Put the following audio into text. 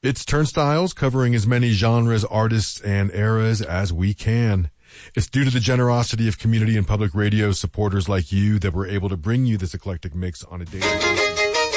It's Turnstiles, covering as many genres, artists, and eras as we can. It's due to the generosity of community and public radio supporters like you that we're able to bring you this eclectic mix on a daily basis.